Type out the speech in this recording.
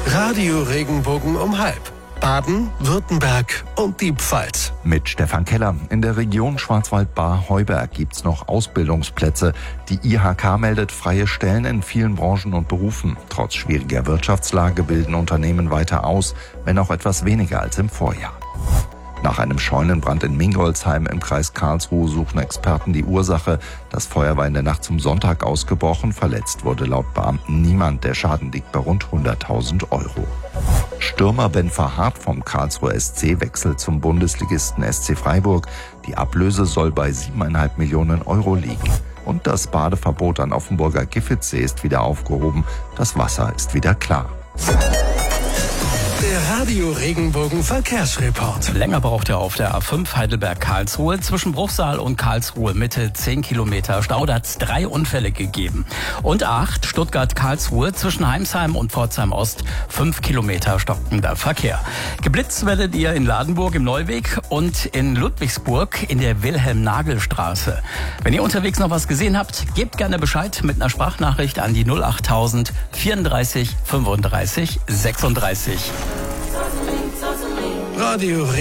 Radio Regenbogen um 12:30. Baden, Württemberg und die Pfalz. Mit Stefan Keller. In der Region Schwarzwald-Baar-Heuberg gibt's noch Ausbildungsplätze. Die IHK meldet freie Stellen in vielen Branchen und Berufen. Trotz schwieriger Wirtschaftslage bilden Unternehmen weiter aus, wenn auch etwas weniger als im Vorjahr. Nach einem Scheunenbrand in Mingolsheim im Kreis Karlsruhe suchen Experten die Ursache. Das Feuer war in der Nacht zum Sonntag ausgebrochen. Verletzt wurde laut Beamten niemand. Der Schaden liegt bei rund 100.000 Euro. Stürmer Ben Verhaert vom Karlsruher SC wechselt zum Bundesligisten SC Freiburg. Die Ablöse soll bei 7,5 Millionen Euro liegen. Und das Badeverbot an Offenburger Giffitzsee ist wieder aufgehoben. Das Wasser ist wieder klar. Der Radio Regenbogen Verkehrsreport. Länger braucht er auf der A5 Heidelberg-Karlsruhe. Zwischen Bruchsal und Karlsruhe Mitte 10 Kilometer Stau. Da hat es 3 Unfälle gegeben. Und 8 Stuttgart-Karlsruhe zwischen Heimsheim und Pforzheim Ost 5 Kilometer stockender Verkehr. Geblitzt werdet ihr in Ladenburg im Neuweg und in Ludwigsburg in der Wilhelm-Nagel-Straße. Wenn ihr unterwegs noch was gesehen habt, gebt gerne Bescheid mit einer Sprachnachricht an die 08000 34 35 36. Radio